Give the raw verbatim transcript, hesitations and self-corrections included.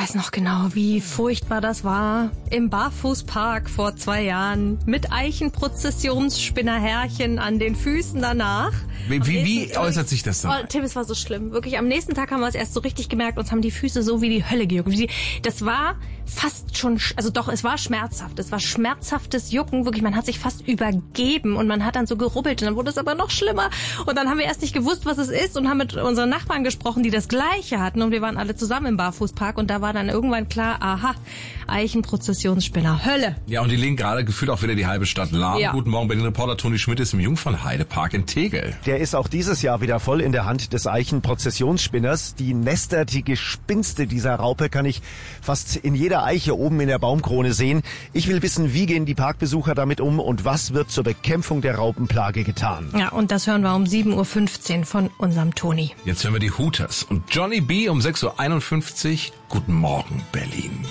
weiß noch genau, wie furchtbar das war. Im Barfußpark vor zwei Jahren mit Eichenprozessionsspinnerherrchen an den Füßen danach. Wie, wie, wie äußert sich das dann? Oh, Tim, es war so schlimm. Wirklich, am nächsten Tag haben wir es erst so richtig gemerkt. Uns haben die Füße so wie die Hölle gejuckt. Das war fast schon, also doch, es war schmerzhaft. Es war schmerzhaftes Jucken. Wirklich, man hat sich fast übergeben und man hat dann so gerubbelt und dann wurde es aber noch schlimmer. Und dann haben wir erst nicht gewusst, was es ist und haben mit unseren Nachbarn gesprochen, die das Gleiche hatten und wir waren alle zusammen im Barfußpark und da war dann irgendwann klar, aha, Eichenprozessionsspinner, Hölle. Ja, und die legen gerade gefühlt auch wieder die halbe Stadt lahm. Ja. Guten Morgen, Berlin-Reporter Toni Schmidt ist im Jungfernheidepark in Tegel. Der ist auch dieses Jahr wieder voll in der Hand des Eichenprozessionsspinners. Die Nester, die Gespinste dieser Raupe kann ich fast in jeder Eiche oben in der Baumkrone sehen. Ich will wissen, wie gehen die Parkbesucher damit um und was wird zur Bekämpfung der Raupenplage getan? Ja, und das hören wir um sieben Uhr fünfzehn von unserem Toni. Jetzt hören wir die Hooters und Johnny B. um sechs Uhr einundfünfzig. Guten Morgen, Berlin.